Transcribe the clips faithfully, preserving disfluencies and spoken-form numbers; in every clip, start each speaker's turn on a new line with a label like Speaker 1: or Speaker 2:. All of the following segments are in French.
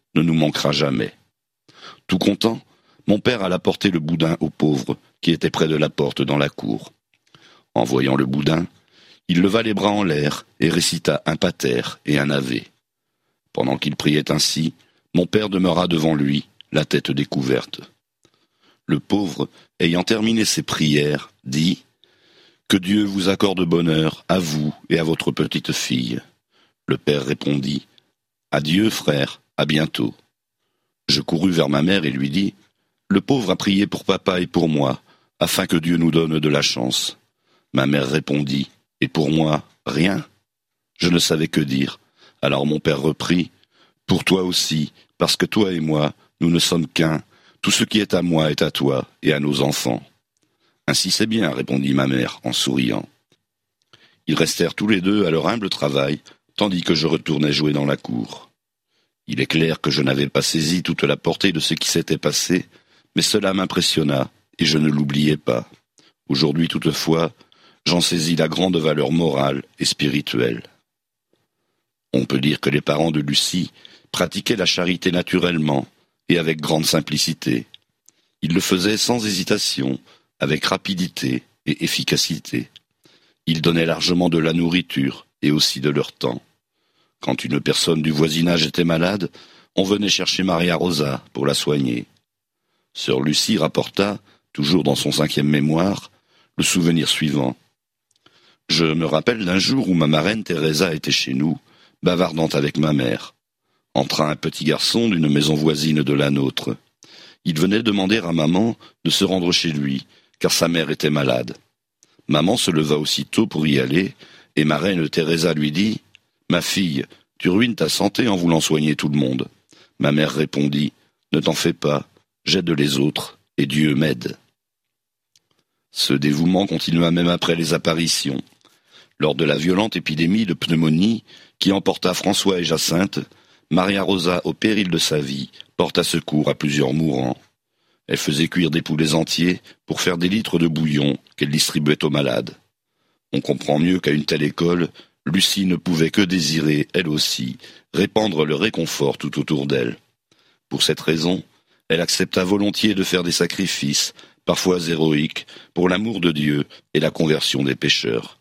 Speaker 1: ne nous manquera jamais. Tout content, mon père alla porter le boudin aux pauvres qui étaient près de la porte dans la cour. En voyant le boudin, il leva les bras en l'air et récita un pater et un ave. Pendant qu'il priait ainsi, mon père demeura devant lui, la tête découverte. Le pauvre, ayant terminé ses prières, dit « Que Dieu vous accorde bonheur, à vous et à votre petite fille. » Le père répondit « Adieu, frère, à bientôt. » Je courus vers ma mère et lui dis « Le pauvre a prié pour papa et pour moi, afin que Dieu nous donne de la chance. » Ma mère répondit « Et pour moi, rien ?» Je ne savais que dire. Alors mon père reprit « Pour toi aussi, parce que toi et moi, nous ne sommes qu'un. Tout ce qui est à moi est à toi et à nos enfants. » Ainsi c'est bien, répondit ma mère en souriant. Ils restèrent tous les deux à leur humble travail, tandis que je retournais jouer dans la cour. Il est clair que je n'avais pas saisi toute la portée de ce qui s'était passé, mais cela m'impressionna et je ne l'oubliais pas. Aujourd'hui toutefois, j'en saisis la grande valeur morale et spirituelle. On peut dire que les parents de Lucie pratiquaient la charité naturellement et avec grande simplicité. Ils le faisaient sans hésitation, avec rapidité et efficacité. Ils donnaient largement de la nourriture et aussi de leur temps. Quand une personne du voisinage était malade, on venait chercher Maria Rosa pour la soigner. Sœur Lucie rapporta, toujours dans son cinquième mémoire, le souvenir suivant. Je me rappelle d'un jour où ma marraine Teresa était chez nous, bavardant avec ma mère. Entra un petit garçon d'une maison voisine de la nôtre. Il venait demander à maman de se rendre chez lui, car sa mère était malade. Maman se leva aussitôt pour y aller, et ma reine Teresa lui dit « Ma fille, tu ruines ta santé en voulant soigner tout le monde. » Ma mère répondit « Ne t'en fais pas, j'aide les autres, et Dieu m'aide. » Ce dévouement continua même après les apparitions. Lors de la violente épidémie de pneumonie qui emporta François et Jacinthe, Maria Rosa, au péril de sa vie, porta secours à plusieurs mourants. Elle faisait cuire des poulets entiers pour faire des litres de bouillon qu'elle distribuait aux malades. On comprend mieux qu'à une telle école, Lucie ne pouvait que désirer, elle aussi, répandre le réconfort tout autour d'elle. Pour cette raison, elle accepta volontiers de faire des sacrifices, parfois héroïques, pour l'amour de Dieu et la conversion des pécheurs.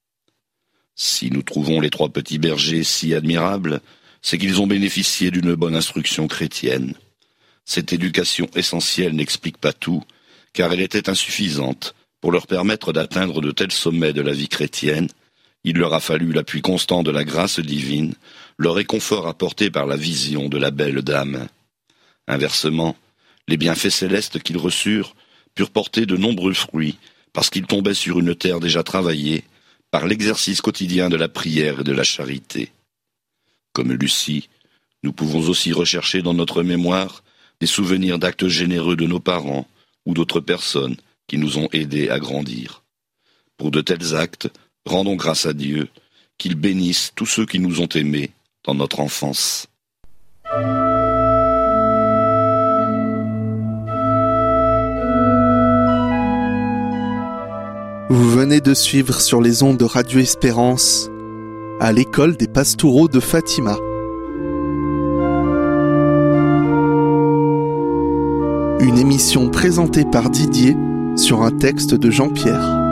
Speaker 1: Si nous trouvons les trois petits bergers si admirables, c'est qu'ils ont bénéficié d'une bonne instruction chrétienne. Cette éducation essentielle n'explique pas tout, car elle était insuffisante pour leur permettre d'atteindre de tels sommets de la vie chrétienne. Il leur a fallu l'appui constant de la grâce divine, le réconfort apporté par la vision de la belle dame. Inversement, les bienfaits célestes qu'ils reçurent purent porter de nombreux fruits, parce qu'ils tombaient sur une terre déjà travaillée, par l'exercice quotidien de la prière et de la charité. Comme Lucie, nous pouvons aussi rechercher dans notre mémoire des souvenirs d'actes généreux de nos parents ou d'autres personnes qui nous ont aidés à grandir. Pour de tels actes, rendons grâce à Dieu, qu'il bénisse tous ceux qui nous ont aimés dans notre enfance.
Speaker 2: Vous venez de suivre sur les ondes de Radio Espérance à l'école des Pastoureaux de Fatima. Une émission présentée par Didier sur un texte de Jean-Pierre.